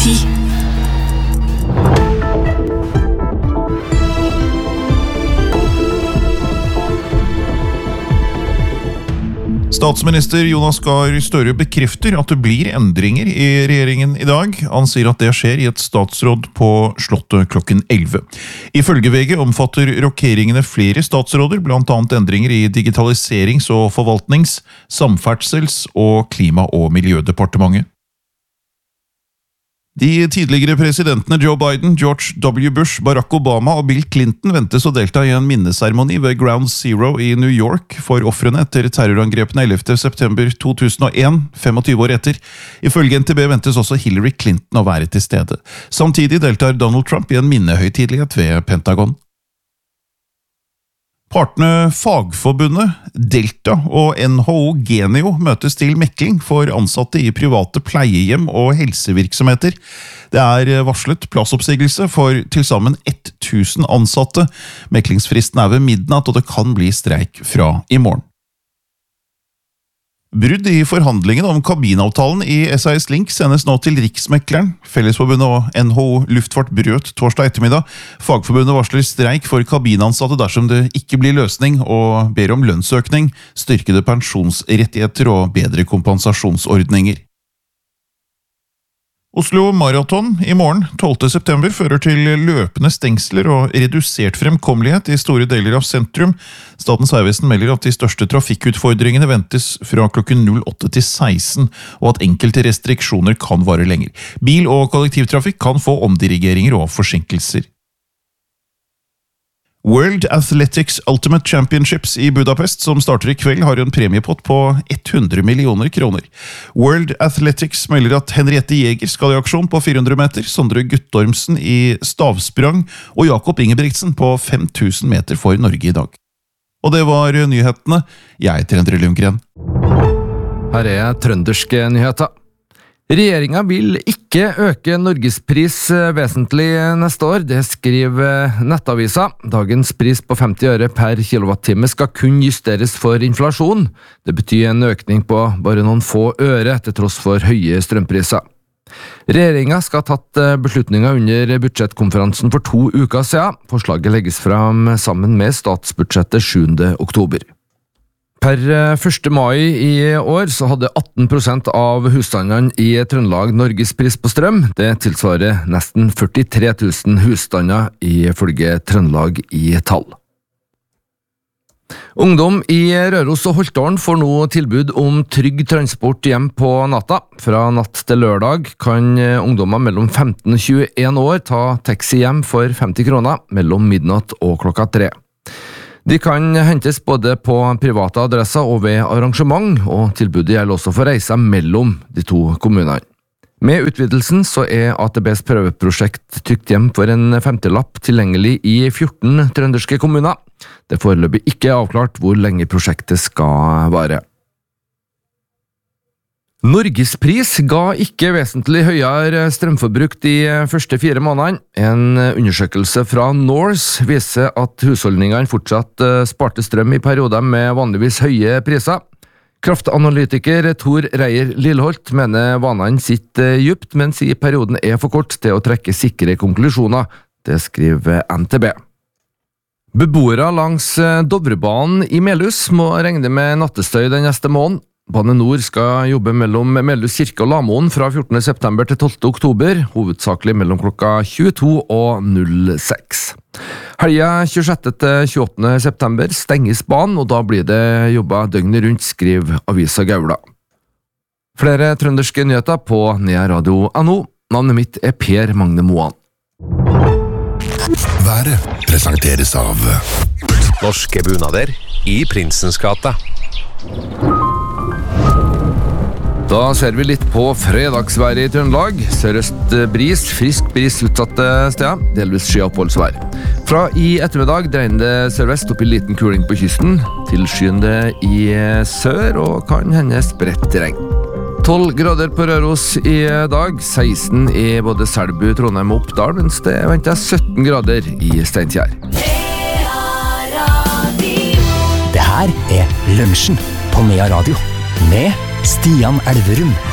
10. Statsminister Jonas Gahr Støre bekrefter at det blir endringer i regjeringen i dag. Han sier at det skjer i et statsråd på Slottet klokken 11. Ifølge VG omfatter rokeringene flere statsråder, blant annet endringer i digitaliserings- og forvaltnings-, samferdsels- og klima- og miljødepartementet. De tidligere presidentene Joe Biden, George W. Bush, Barack Obama og Bill Clinton ventes å delta i en minneseremoni ved Ground Zero i New York for ofrene etter terrorangrepene 11. september 2001, 25 år etter. Ifølge NTB ventes også Hillary Clinton å være til stede. Samtidig deltar Donald Trump i en minnehøytidelighet ved Pentagon. Partene Fagforbundet, Delta og NHO Genio møtes til mekling for ansatte i private pleiehjem og helsevirksomheter. Det er varslet plassoppsigelse for tilsammen 1000 ansatte. Meklingsfristen er ved midnatt, og det kan bli streik fra i morgen. Brudd i forhandlingene om kabinavtalen i SAS Link sendes nå til Riksmekleren. Fellesforbundet og NHO Luftfart brøt torsdag ettermiddag. Fagforbundet varsler streik for kabinansatte dersom det ikke blir løsning, og ber om lønnsøkning, styrkede pensjonsrettigheter og bedre kompensasjonsordninger. Oslo Marathon i morgen, 12. september, fører til løpende stengsler og redusert fremkommelighet i store deler av sentrum. Statens vegvesen melder at de største trafikkutfordringene ventes fra klokken 08 til 16, og at enkelte restriksjoner kan vare lenger. Bil- og kollektivtrafikk kan få omdirigeringer og forsinkelser. World Athletics Ultimate Championships i Budapest, som starter i kveld, har en premiepott på 100 millioner kroner. World Athletics melder at Henriette Jäger skal i aksjon på 400 meter, Sondre Guttormsen i stavsprang og Jakob Ingebrigtsen på 5000 meter for Norge i dag. Og det var nyhetene. Jeg heter Endre Lundgren. Her er trønderske nyheter. Regjeringen vil ikke øke Norgespris vesentlig neste år, det skriver Nettavisa. Dagens pris på 50 øre per kilowattime skal kun justeres for inflasjon. Det betyr en økning på bare noen få øre til tross for høye strømpriser. Regjeringen skal ha tatt beslutninger under budsjettkonferansen for 2 uker siden. Forslaget legges fram sammen med statsbudsjettet 7. oktober. Per 1. mai i år så hadde 18% av husstandene i Trøndelag Norgespris på strøm. Det tilsvarer nesten 43 000 husstander ifølge Trøndelag i tall. Ungdom i Røros og Holtålen får nå tilbud om trygg transport hjem på natta. Fra natt til lørdag kan ungdommer mellom 15 og 21 år ta taxi hjem for 50 kroner mellom midnatt og klokka 3. De kan hentes både på private adresser og ved arrangement, og tilbudet gjelder også for reiser mellom de 2 kommunene. Med utvidelsen så er AtBs prøveprosjekt trykt hjem for en 50-lapp tilgjengelig i 14 trønderske kommuner. Det er foreløpig ikke avklart hvor lenge prosjektet skal vare. Norgespris ga ikke vesentlig høyere strømforbruk de første 4 månedene. En undersøkelse fra Norse viser at husholdningene fortsatt sparte strøm i perioder med vanligvis høye priser. Kraftanalytiker Tor Reier Lilleholt mener vanene sitter dypt, mens i perioden er for kort til å trekke sikre konklusjoner. Det skriver NTB. Beboere langs Dovrebanen i Melhus må regne med nattestøy den neste måneden. Bane Nor skal jobbe mellom Melhus kirke og Lamoen fra 14. september til 12. oktober, hovedsakelig mellom klokka 22 og 06. Helga 26. til 28. september stenges banen, og da blir det jobbet døgnet rundt, skriver Avisa Gaula. Flere trønderske nyheter på nearadio.no. Navnet mitt er Per Magne Moan. Været presenteres av Norske bunader i Prinsens gate. Da ser vi litt på fredagsværet i Trøndelag. Sørøst bris, frisk bris utsatte steder, delvis skyoppholdsvær. Fra i ettermiddag dreier det sørvest opp i liten kuling på kysten, tilskyende i sør og kan hende spredt regn. 12 grader på Røros i dag, 16 i både Selbu, Trondheim og Oppdal, mens det venter 17 grader i Steinkjer. Det her er Lunsjen på Nea Radio med Stian Elverum.